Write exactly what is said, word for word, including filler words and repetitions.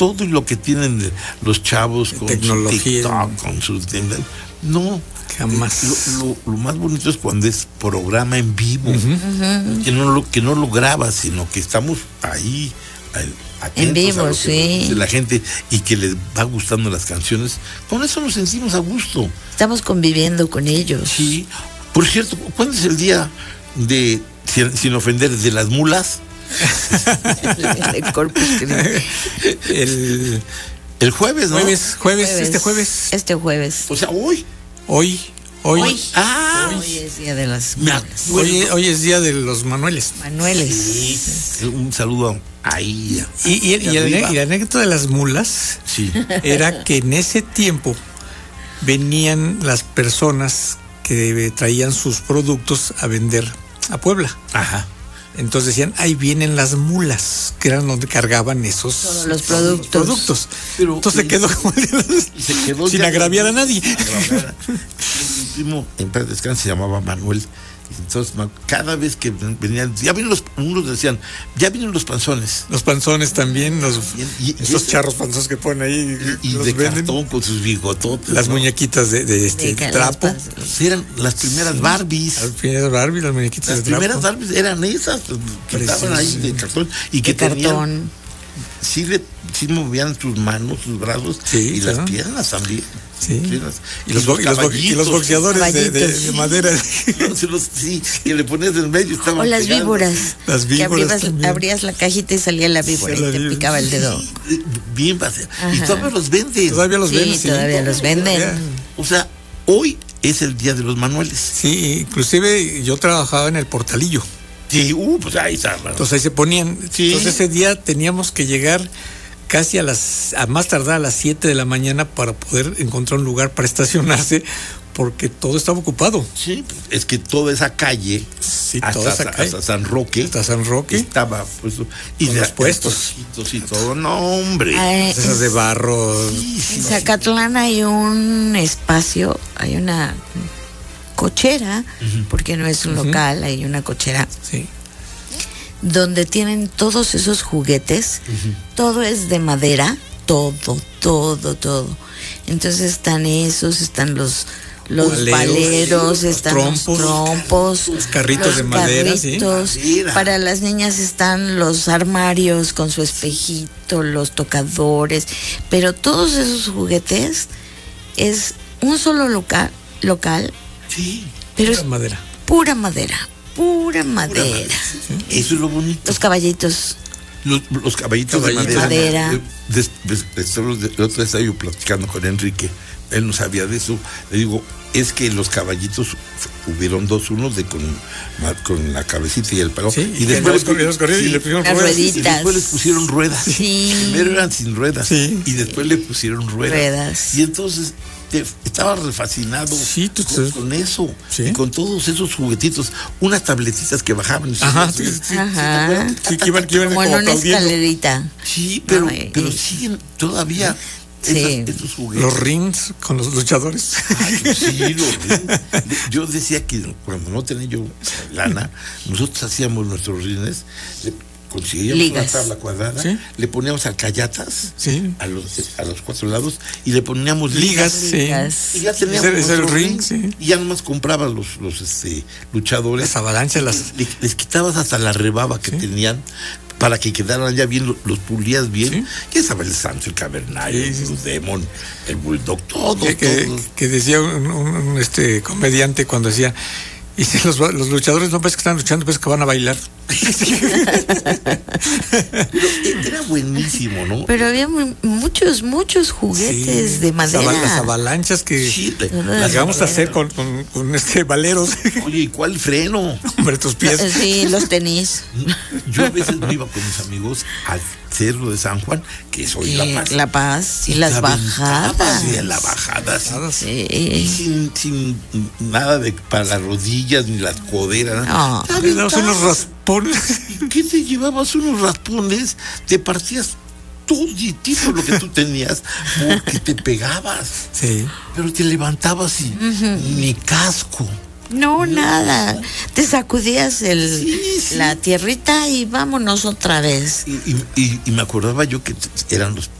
todo lo que tienen los chavos con tecnología, su TikTok, con sus... No, jamás. Lo, lo, lo más bonito es cuando es programa en vivo, uh-huh. Uh-huh. Que, no lo, que no lo grabas, sino que estamos ahí en vivo, sí, de la gente y que les va gustando las canciones. Con eso nos sentimos a gusto. Estamos conviviendo con ellos. Sí. Por cierto, ¿cuándo es el día de, sin, sin ofender, de las mulas? el, Corpus el, el jueves, ¿no? Jueves, jueves, jueves, este jueves. Este jueves. O sea, hoy. Hoy. Hoy. Hoy. Ah, hoy, hoy es día de las mulas. Hoy, hoy es día de los Manueles. Manueles. Sí, un saludo ahí. Y, y, y, el, y la anécdota de las mulas, sí, era que en ese tiempo venían las personas que traían sus productos a vender a Puebla. Ajá. Entonces decían, ahí vienen las mulas, que eran donde cargaban esos Todos los productos. productos. Pero, Entonces se quedó, como se quedó sin agraviar a nadie. Mi primo en paz descanse se llamaba Manuel. Entonces, cada vez que venían, ya vienen los, unos decían, ya vienen los panzones. Los panzones también, los, y, y, esos y charros panzones que ponen ahí. Y, y de venden. Cartón con sus bigototes. Las ¿no? muñequitas de, de este de trapo. Eran las primeras sí, Barbies. Las primeras Barbies, las muñequitas las de trapo. Las primeras Barbies eran esas, que Preciso, estaban ahí sí. de cartón. Y que de tenían, cartón. Sí, le, sí movían sus manos, sus brazos sí, y claro. las piernas también. Sí. Sí, las, y, y, los, y, los y los boxeadores de, de, de madera. Sí, los, sí, que le ponías en medio. O las pegando. víboras. Las víboras. Que abrías, abrías la cajita y salía la víbora sí, y te víbora. Picaba el dedo. Sí, bien, y todavía los venden. Todavía los sí, venden. Sí, todavía los venden. O sea, hoy es el día de los Manueles. Sí, inclusive yo trabajaba en el Portalillo. Sí, uh, pues ahí está. Entonces ahí se ponían. Sí. Entonces ese día teníamos que llegar casi a las, a más tardar a las siete de la mañana para poder encontrar un lugar para estacionarse, porque todo estaba ocupado. Sí, es que toda esa calle, sí, hasta, toda esa calle, hasta San Roque, hasta San Roque estaba puesto y con de los puestos y todo, no hombre, Ay, esas de barro. Sí, sí, en Zacatlán hay un espacio, hay una cochera, uh-huh. porque no es un uh-huh. local, hay una cochera. Sí. Donde tienen todos esos juguetes, uh-huh. todo es de madera, todo, todo, todo. Entonces están esos, están los los valeros, valeros los están trompos, los trompos, los carritos los de madera, carritos. ¿sí? Para las niñas están los armarios con su espejito, los tocadores, pero todos esos juguetes es un solo local, local, sí, pero pura es madera, pura madera. Pura madera. Pura madera. ¿Sí? Eso es lo bonito. Los caballitos. Los, los caballitos, caballitos de madera. madera. De, de, de, de, de, otra vez estaba yo platicando con Enrique. Él no sabía de eso. Le digo, es que los caballitos hubieron dos, unos de con, con la cabecita y el palo. Sí, y, y después los, los corridos sí, y le pusieron las ruedas. rueditas. Y después les pusieron ruedas. Sí. Primero eran sin ruedas. Sí. Y después le pusieron ruedas. Ruedas. Y entonces te, estaba refascinado sí, tú, con, con eso. ¿sí? Y con todos esos juguetitos. Unas tabletitas que bajaban. Ajá. Sí, sí, sí, Ajá. Sí, que iban, que iban como en una escalerita. Sí, pero, Ay, pero ay. siguen todavía. Sí. Esas, esos juguetes. Los rings con los luchadores. Ay, sí, los rings. Yo decía que cuando no tenía yo lana, nosotros hacíamos nuestros rines, le conseguíamos Ligas. una tabla cuadrada, ¿sí? le poníamos alcayatas sí. a los a los cuatro lados y le poníamos ligas, ligas. Sí. Y ya teníamos ese, ese el ring, ring, sí. y ya nomás compraba los, los este, luchadores. Las avalanchas, las... Les, les quitabas hasta la rebaba que sí. tenían, para que quedaran ya bien, los, los pulías bien. ¿Sí? Ya sabes, el Santo, el Cavernario, sí, sí. el Demon, el Bulldog, todos, que, que, todos. Que decía un, un, un este comediante cuando decía, y si los, los luchadores no ves que están luchando, ves que van a bailar. Pero era buenísimo, ¿no? Pero había muy, muchos, muchos juguetes sí, de madera. Las avalanchas que sí, las vamos a hacer con, con, con este valeros. Oye, ¿y cuál freno? Hombre, tus pies. Sí, los tenis. Yo a veces me iba con mis amigos al Cerro de San Juan, que es hoy La Paz. La Paz y, y las bajadas. Sí, la bajada, sí. Y sin, sin nada de para las rodillas ni las coderas. No. Le dabas unos raspones. ¿Qué te llevabas unos raspones? Te partías toditito lo que tú tenías porque te pegabas. Sí. Pero te levantabas y uh-huh. ni casco. No, no, nada. Te sacudías el, sí, sí. la tierrita y vámonos otra vez. Y, y, y, y me acordaba yo que eran los